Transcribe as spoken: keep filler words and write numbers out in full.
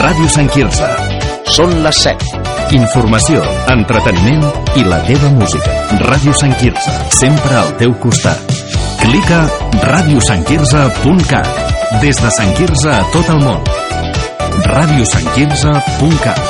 Ràdio Sant Quirze. Són les set. Informació, entreteniment i la teva música. Ràdio Sant Quirze, sempre al teu costat. Clica ràdio sant quirze punt cat. Des de Sant Quirze a tot el món. ràdio sant quirze punt cat.